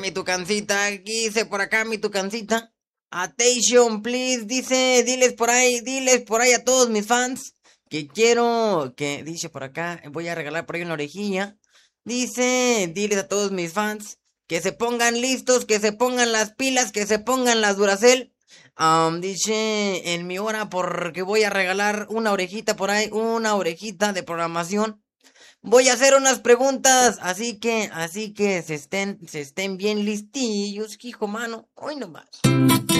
mi tucancita, aquí dice por acá mi tucancita. Attention, please, diles por ahí a todos mis fans que quiero, que dice por acá, voy a regalar por ahí una orejilla. Diles a todos mis fans que se pongan listos, que se pongan las pilas, que se pongan las Duracell. Dice en mi hora porque voy a regalar una orejita por ahí, una orejita de programación. Voy a hacer unas preguntas, así que se estén bien listillos, hijo mano. Hoy nomás.